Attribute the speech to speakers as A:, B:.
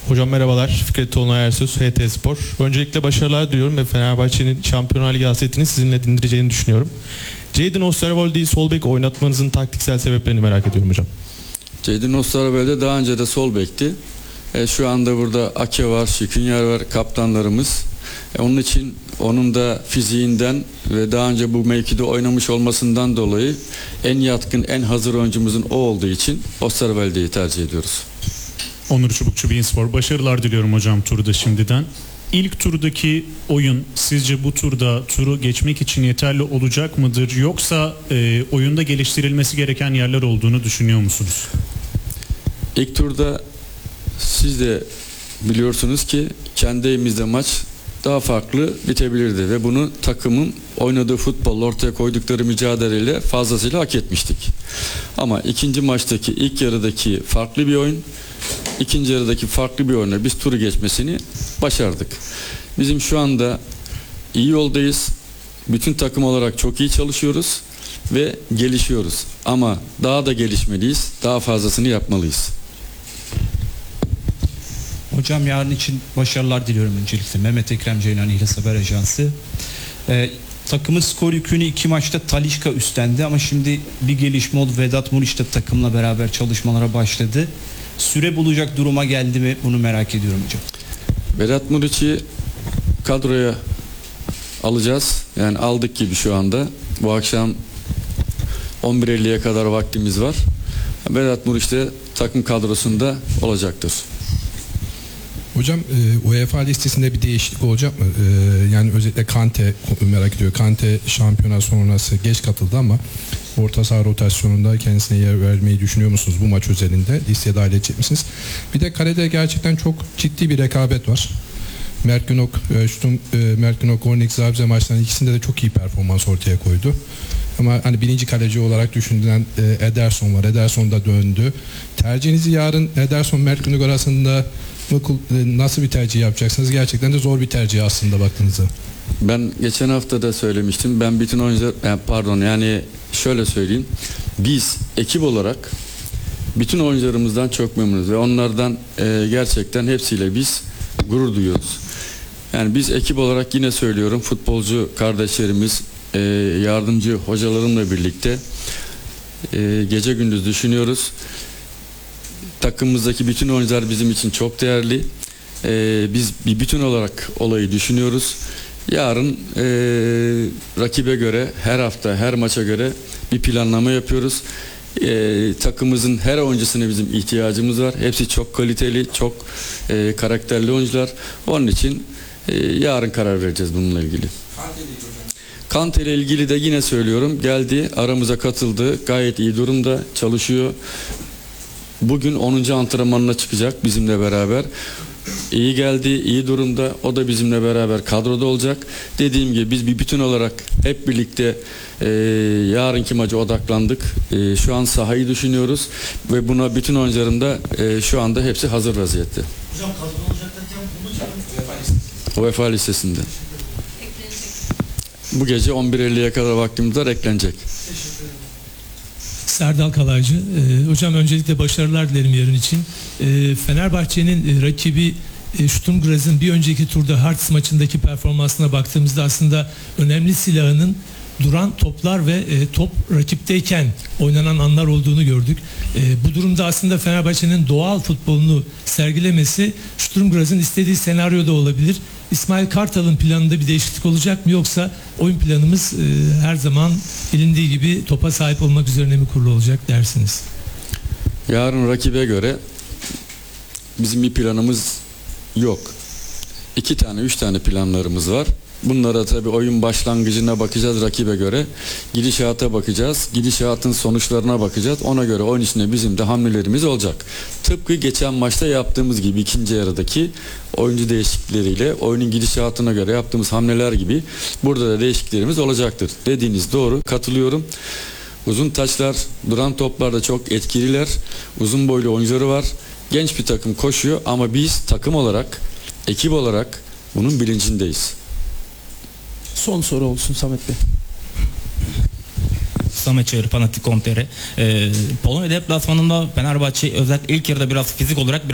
A: Hocam merhabalar. Fikret Tolunay Ersöz, HT Spor. Öncelikle başarılar diliyorum ve Fenerbahçe'nin Şampiyonlar Ligi hasretini sizinle dindireceğini düşünüyorum. Jadon Osterwolde'yi sol bek oynatmanızın taktiksel sebeplerini merak ediyorum hocam.
B: Jadon Osterwolde daha önce de sol bekti. Şu anda burada Ake var, Skriniar var, kaptanlarımız. Onun için onun da fiziğinden ve daha önce bu mevkide oynamış olmasından dolayı en yatkın, en hazır oyuncumuzun o olduğu için Osterwolde'yi tercih ediyoruz.
C: Onur Çubukçu, Bein Spor. Başarılar diliyorum hocam turda şimdiden. İlk turdaki oyun sizce bu turda turu geçmek için yeterli olacak mıdır? Yoksa oyunda geliştirilmesi gereken yerler olduğunu düşünüyor musunuz?
B: İlk turda siz de biliyorsunuz ki kendi evimizde maç daha farklı bitebilirdi ve bunu takımın oynadığı futbolla ortaya koydukları mücadeleyle fazlasıyla hak etmiştik. Ama ikinci maçtaki ilk yarıdaki farklı bir oyun, ikinci yarıdaki farklı bir oyuna biz turu geçmesini başardık. Bizim şu anda iyi yoldayız. Bütün takım olarak çok iyi çalışıyoruz ve gelişiyoruz. Ama daha da gelişmeliyiz. Daha fazlasını yapmalıyız.
D: Hocam yarın için başarılar diliyorum öncelikle. Mehmet Ekrem Ceylan İhlas Haber Ajansı. Takımın skor yükünü 2 maçta Talisca üstlendi ama şimdi bir gelişme oldu. Vedat Muriç de takımla beraber çalışmalara başladı. Süre bulacak duruma geldi mi? Bunu merak ediyorum hocam.
B: Vedat Muriç'i kadroya alacağız. Yani aldık gibi şu anda. Bu akşam 11.50'ye kadar vaktimiz var. Vedat Muriç de takım kadrosunda olacaktır.
E: Hocam UEFA listesinde bir değişiklik olacak mı? Yani özellikle Kante merak ediyor. Kante şampiyona sonrası geç katıldı ama orta saha rotasyonunda kendisine yer vermeyi düşünüyor musunuz bu maç özelinde? Listeye dahil edecek misiniz? Bir de kalede gerçekten çok ciddi bir rekabet var. Mert Günok, Ornik, Zabze maçlarının ikisinde de çok iyi performans ortaya koydu. Ama hani birinci kaleci olarak düşünülen Ederson var. Ederson da döndü. Tercihinizi yarın Ederson, Mert Günok arasında nasıl bir tercih yapacaksınız? Gerçekten de zor bir tercih aslında baktığınızda.
B: Ben geçen hafta da söylemiştim. Ben bütün oyuncular, yani şöyle söyleyeyim. Biz ekip olarak bütün oyuncularımızdan çok memnunuz ve onlardan gerçekten hepsiyle biz gurur duyuyoruz. Yani biz ekip olarak yine söylüyorum, futbolcu kardeşlerimiz, yardımcı hocalarımla birlikte gece gündüz düşünüyoruz. Takımımızdaki bütün oyuncular bizim için çok değerli. Biz bir bütün olarak olayı düşünüyoruz. Yarın rakibe göre, her hafta, her maça göre bir planlama yapıyoruz. Takımımızın her oyuncusuna bizim ihtiyacımız var. Hepsi çok kaliteli, çok karakterli oyuncular. Onun için yarın karar vereceğiz bununla ilgili. Kante ile ilgili de yine söylüyorum. Geldi, aramıza katıldı. Gayet iyi durumda, çalışıyor. Bugün 10. antrenmanına çıkacak bizimle beraber. İyi geldi, iyi durumda. O da bizimle beraber kadroda olacak. Dediğim gibi biz bir bütün olarak hep birlikte yarınki maça odaklandık. Şu an sahayı düşünüyoruz ve buna bütün oyuncularım da şu anda hepsi hazır vaziyette.
F: Hocam kadroda olacak derken
B: UEFA listesinde. Bu gece 11.50'ye kadar vaktimiz var, eklenecek.
G: Serdal Kalaycı. Hocam öncelikle başarılar dilerim yarın için. Fenerbahçe'nin rakibi Sturm Graz'ın bir önceki turda Hearts maçındaki performansına baktığımızda aslında önemli silahının duran toplar ve top rakipteyken oynanan anlar olduğunu gördük. Bu durumda aslında Fenerbahçe'nin doğal futbolunu sergilemesi Sturm Graz'ın istediği senaryoda olabilir. İsmail Kartal'ın planında bir değişiklik olacak mı, yoksa oyun planımız her zaman bilindiği gibi topa sahip olmak üzerine mi kurulu olacak dersiniz?
B: Yarın rakibe göre bizim bir planımız yok. 2 tane 3 tane planlarımız var. Bunlara tabii oyun başlangıcına bakacağız rakibe göre. Gidişata bakacağız. Gidişatın sonuçlarına bakacağız. Ona göre oyun içinde bizim de hamlelerimiz olacak. Tıpkı geçen maçta yaptığımız gibi ikinci yarıdaki oyuncu değişiklikleriyle oyunun gidişatına göre yaptığımız hamleler gibi burada da değişikliklerimiz olacaktır. Dediğiniz doğru. Katılıyorum. Uzun taçlar, duran toplarda çok etkililer. Uzun boylu oyuncuları var. Genç bir takım koşuyor ama biz takım olarak, ekip olarak bunun bilincindeyiz.
F: son soru olsun Samet Bey.
H: Samet Çağrı, Fanatik.com.tr. Polonya deplasmanında Fenerbahçe özellikle ilk yarıda biraz fizik olarak